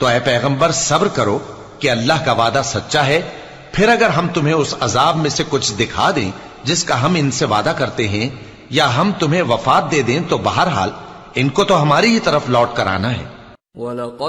तो ऐ पैगंबर सब्र करो कि अल्लाह का वादा सच्चा है। फिर अगर हम तुम्हें उस अजाब में से कुछ दिखा दें जिसका हम इनसे वादा करते हैं, या हम तुम्हें वफात दे दें, तो बहरहाल इनको तो हमारी ही तरफ लौट कर आना है।